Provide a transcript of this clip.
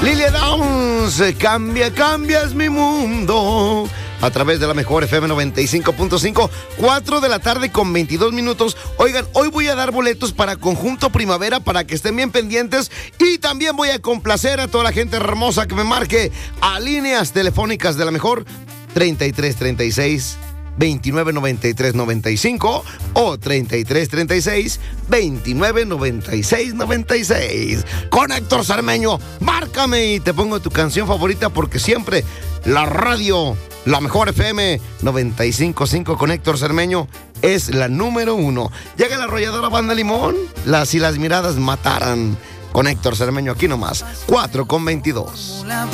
Lilia Downs, cambias mi mundo. A través de la mejor FM 95.5, 4 de la tarde con 22 minutos. Oigan, hoy voy a dar boletos para Conjunto Primavera para que estén bien pendientes. Y también voy a complacer a toda la gente hermosa que me marque a líneas telefónicas de la mejor 3336 299395 o 3336 299696. Con Héctor Cermeño, márcame y te pongo tu canción favorita, porque siempre la radio, la mejor FM 95.5 con Héctor Cermeño es la número 1. Llega la arrolladora Banda Limón, si las miradas mataran, con Héctor Cermeño aquí nomás, 4 con 22.